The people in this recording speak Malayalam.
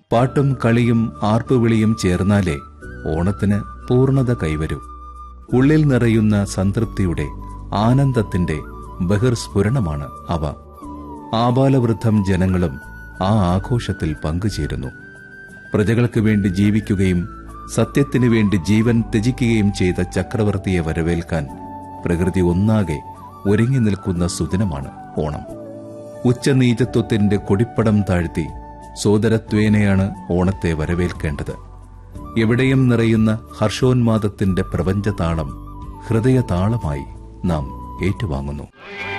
പാട്ടും കളിയും ആർപ്പുവിളിയും ചേർന്നാലേ ഓണത്തിന് പൂർണ്ണത കൈവരൂ. ഉള്ളിൽ നിറയുന്ന സംതൃപ്തിയുടെ, ആനന്ദത്തിന്റെ ബഹിർസ്ഫുരണമാണ് അവ. ആബാലവൃദ്ധം ജനങ്ങളും ആ ആഘോഷത്തിൽ പങ്കുചേരുന്നു. പ്രജകൾക്ക് വേണ്ടി ജീവിക്കുകയും സത്യത്തിനു വേണ്ടി ജീവൻ ത്യജിക്കുകയും ചെയ്ത ചക്രവർത്തിയെ വരവേൽക്കാൻ പ്രകൃതി ഒന്നാകെ ഒരുങ്ങി നിൽക്കുന്ന സുദിനമാണ് ഓണം. ഉച്ചനീചത്വത്തിന്റെ കൊടിപ്പടം താഴ്ത്തി സോദരത്വേനയാണ് ഓണത്തെ വരവേൽക്കേണ്ടത്. എവിടെയും നിറയുന്ന ഹർഷോന്മാദത്തിന്റെ പ്രപഞ്ചതാളം ഹൃദയതാളമായി നാം ഏറ്റുവാങ്ങുന്നു.